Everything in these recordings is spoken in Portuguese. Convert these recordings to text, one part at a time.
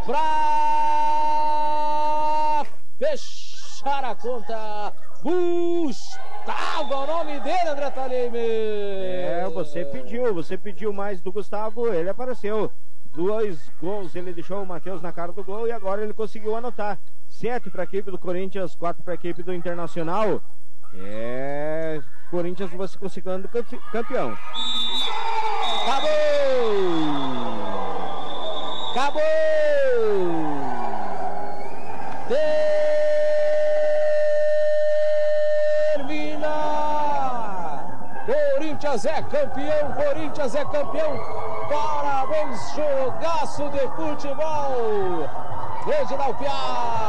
Pra fechar a conta, Gustavo, o nome dele, André Talime. Você pediu mais do Gustavo, ele apareceu. 2 gols, ele deixou o Matheus na cara do gol e agora ele conseguiu anotar. 7 para a equipe do Corinthians, 4 para a equipe do Internacional. Corinthians vai se conseguindo campeão. Acabou! Termina! Corinthians é campeão! Corinthians é campeão! Parabéns, jogaço de futebol! Reginaldo Piaz!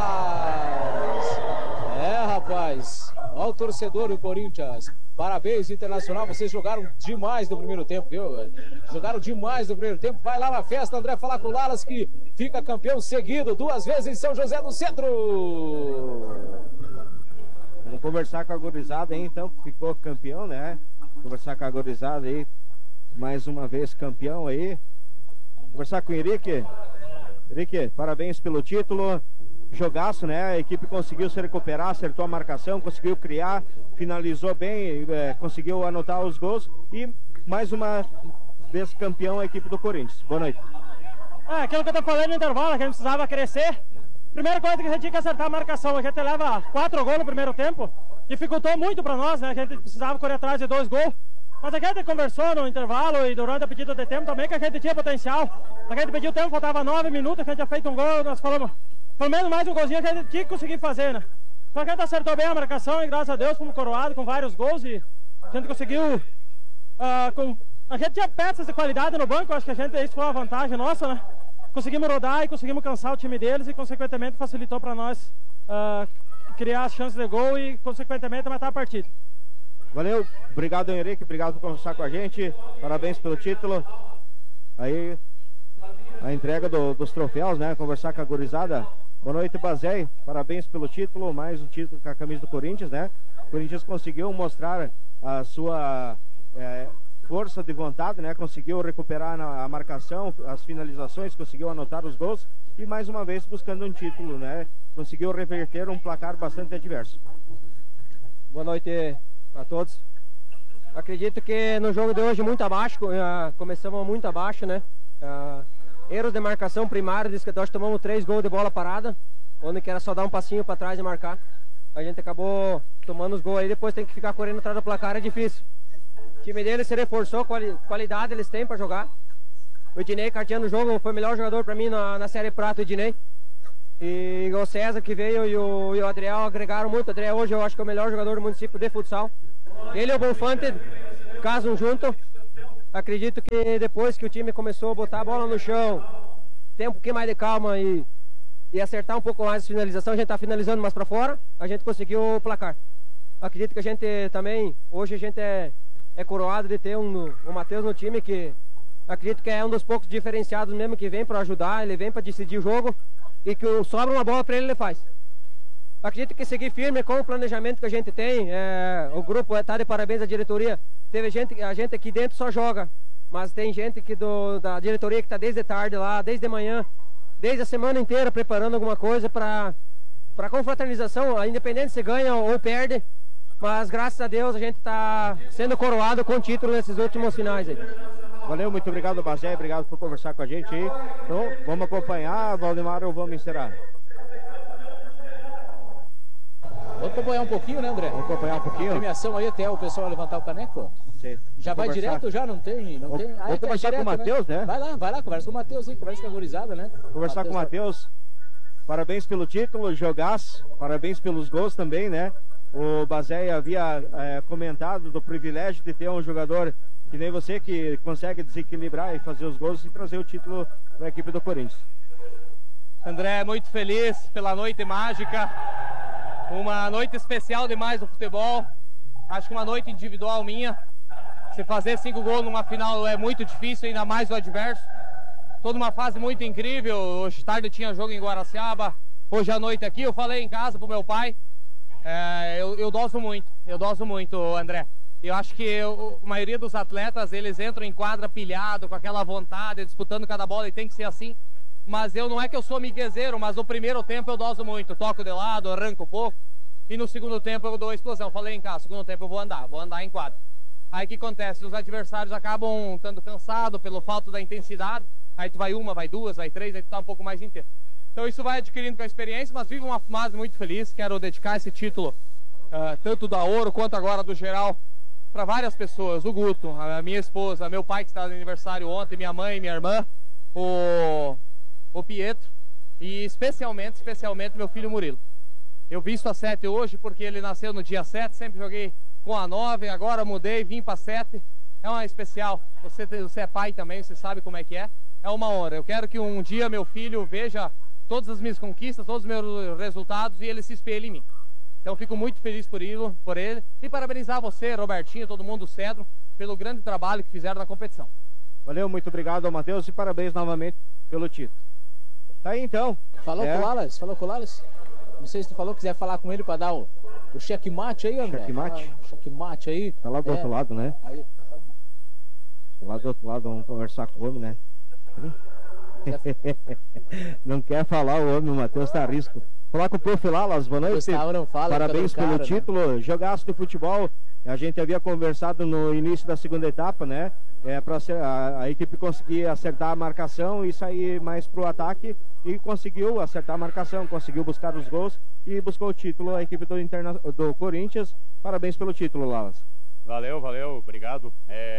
Rapaz, olha o torcedor do Corinthians. Parabéns, Internacional, vocês jogaram demais no primeiro tempo, viu? Jogaram demais no primeiro tempo. Vai lá na festa, André, falar com o Lalas, que fica campeão seguido 2 vezes em São José do Centro. Vamos conversar com a gurizada aí, então, que ficou campeão, né? Conversar com a gurizada aí, mais uma vez campeão aí. Conversar com o Henrique. Henrique, parabéns pelo título. Jogaço, né? A equipe conseguiu se recuperar, acertou a marcação, conseguiu criar, finalizou bem, conseguiu anotar os gols e mais uma vez campeão a equipe do Corinthians. Boa noite. Aquilo que eu tô falando no intervalo, que a gente precisava crescer. Primeira coisa que a gente tinha que acertar a marcação. A gente leva 4 gols no primeiro tempo, dificultou muito para nós, né? A gente precisava correr atrás de 2 gols. Mas a gente conversou no intervalo e durante a pedida de tempo também que a gente tinha potencial. A gente pediu tempo, faltava 9 minutos, a gente tinha feito um gol, nós falamos, pelo menos mais um golzinho que a gente tinha que conseguir fazer, né? Então a gente acertou bem a marcação e graças a Deus fomos coroados com vários gols e a gente conseguiu... A gente tinha peças de qualidade no banco, acho que isso foi uma vantagem nossa, né? Conseguimos rodar e conseguimos cansar o time deles e consequentemente facilitou para nós criar as chances de gol e consequentemente matar a partida. Valeu, obrigado Henrique, obrigado por conversar com a gente, parabéns pelo título. Aí a entrega dos troféus, né? Conversar com a gurizada. Boa noite, Bazé, parabéns pelo título, mais um título com a camisa do Corinthians, né? O Corinthians conseguiu mostrar a sua força de vontade, né? Conseguiu recuperar a marcação, as finalizações, conseguiu anotar os gols e mais uma vez buscando um título, né? Conseguiu reverter um placar bastante adverso. Boa noite a todos. Acredito que no jogo de hoje muito abaixo, começamos muito abaixo, né? Erros de marcação primário, diz que nós tomamos 3 gols de bola parada, onde que era só dar um passinho para trás e marcar. A gente acabou tomando os gols aí, depois tem que ficar correndo atrás do placar, é difícil. O time dele se reforçou, qualidade eles têm para jogar. O Ednei carteando o jogo, foi o melhor jogador para mim na Série Prata, o Ednei. E o César que veio e o Adriel agregaram muito. O Adriel hoje eu acho que é o melhor jogador do município de futsal. Ele e o Bonfante casam junto. Acredito que depois que o time começou a botar a bola no chão, ter um pouquinho mais de calma e acertar um pouco mais a finalização, a gente está finalizando mais para fora, a gente conseguiu o placar. Acredito que a gente também, hoje a gente é coroado de ter o Matheus no time, que acredito que é um dos poucos diferenciados mesmo que vem para ajudar, ele vem para decidir o jogo e que sobra uma bola para ele faz. Acredito que seguir firme com o planejamento que a gente tem, o grupo está de parabéns à diretoria. A gente aqui dentro só joga, mas tem gente da diretoria que está desde tarde lá, desde manhã, desde a semana inteira preparando alguma coisa para confraternização, independente se ganha ou perde, mas graças a Deus a gente está sendo coroado com título nesses últimos finais aí. Valeu, muito obrigado, Bazé, obrigado por conversar com a gente aí. Então, vamos acompanhar, Valdemar, ou vamos encerrar? Vamos acompanhar um pouquinho, né, André? Vamos acompanhar um pouquinho. A premiação aí até o pessoal levantar o caneco. Sim. Já vai direto? Já não tem? Vamos conversar com o Matheus, né? Vai lá, conversa com o Matheus aí, conversa com a gurizada, né? Conversar com o Matheus. Parabéns pelo título, jogaço. Parabéns pelos gols também, né? O Bazé havia comentado do privilégio de ter um jogador que nem você, que consegue desequilibrar e fazer os gols e trazer o título para a equipe do Corinthians. André, muito feliz pela noite mágica, uma noite especial demais do futebol, acho que uma noite individual minha. Se fazer 5 gols numa final é muito difícil, ainda mais o adverso. Toda uma fase muito incrível, hoje tarde tinha jogo em Guaraciaba, hoje à noite aqui, eu falei em casa pro meu pai, eu doso muito, André. Eu acho que a maioria dos atletas, eles entram em quadra pilhado, com aquela vontade, disputando cada bola, e tem que ser assim. mas eu não é que eu sou miguezeiro, mas no primeiro tempo eu doso muito, toco de lado, arranco um pouco, e no segundo tempo eu dou a explosão. Falei em casa, no segundo tempo eu vou andar em quadra. Aí o que acontece? Os adversários acabam estando cansados pelo falta da intensidade, aí tu vai uma, vai duas, vai três, aí tu tá um pouco mais inteiro. Então isso vai adquirindo com a experiência, mas vivo uma fase muito feliz, quero dedicar esse título, tanto da Ouro quanto agora do geral, para várias pessoas, o Guto, a minha esposa, meu pai que está no aniversário ontem, minha mãe, minha irmã, o Pietro e especialmente meu filho Murilo. Eu visto a 7 hoje porque ele nasceu no dia 7, sempre joguei com a 9, agora mudei, vim para 7. É uma especial, você é pai também, você sabe como é que é uma honra. Eu quero que um dia meu filho veja todas as minhas conquistas, todos os meus resultados e ele se espelhe em mim. Então fico muito feliz por ele e parabenizar você, Robertinho, todo mundo do Cedro, pelo grande trabalho que fizeram na competição. Valeu, muito obrigado, Matheus, e parabéns novamente pelo título. Tá aí então. Falou com o Lalas? Não sei se tu falou, quiser falar com ele para dar o checkmate aí, André. Checkmate? Checkmate aí. Tá lá do outro lado, né? Aí. Lá do outro lado, vamos conversar com o homem, né? Não quer falar o homem, o Matheus tá a risco. Falar com o Prof. Lalas, boa noite. Parabéns pelo título, né? Jogaço de futebol. A gente havia conversado no início da segunda etapa, né? Para a equipe conseguir acertar a marcação e sair mais pro ataque, e conseguiu acertar a marcação, conseguiu buscar os gols e buscou o título, a equipe do Corinthians. Parabéns pelo título, Lalas. Valeu, obrigado.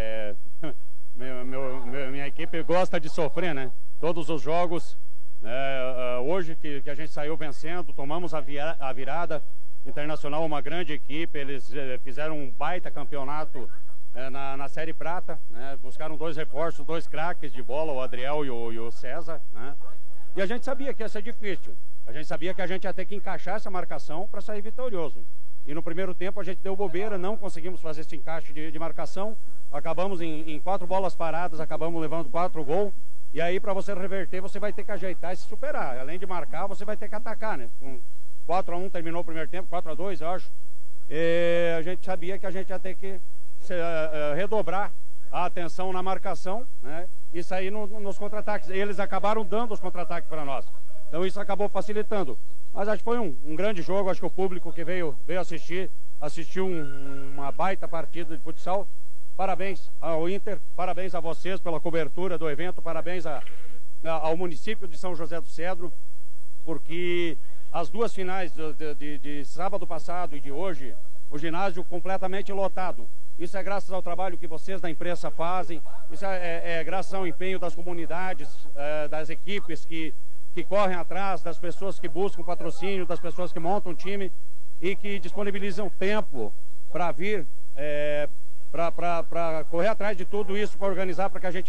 Minha equipe gosta de sofrer, né? Todos os jogos. Hoje que a gente saiu vencendo, tomamos a virada. Internacional, uma grande equipe, eles fizeram um baita campeonato na Série Prata, né? Buscaram 2 reforços, 2 craques de bola, o Adriel e o César, né? E a gente sabia que ia ser difícil, a gente sabia que a gente ia ter que encaixar essa marcação para sair vitorioso. E no primeiro tempo a gente deu bobeira, não conseguimos fazer esse encaixe de marcação, acabamos em 4 bolas paradas, acabamos levando 4 gols. E aí, para você reverter, você vai ter que ajeitar e se superar. Além de marcar, você vai ter que atacar, né? Com 4-1 terminou o primeiro tempo, 4-2, eu acho. E a gente sabia que a gente ia ter que redobrar a atenção na marcação, né? E sair nos contra-ataques. Eles acabaram dando os contra-ataques para nós. Então isso acabou facilitando. Mas acho que foi um grande jogo. Acho que o público que veio assistiu uma baita partida de futsal. Parabéns ao Inter, parabéns a vocês pela cobertura do evento, parabéns ao município de São José do Cedro, porque as 2 finais de sábado passado e de hoje, o ginásio completamente lotado. Isso é graças ao trabalho que vocês da imprensa fazem, isso é graças ao empenho das comunidades, das equipes que correm atrás, das pessoas que buscam patrocínio, das pessoas que montam time e que disponibilizam tempo para vir, para correr atrás de tudo isso, para organizar, para que a gente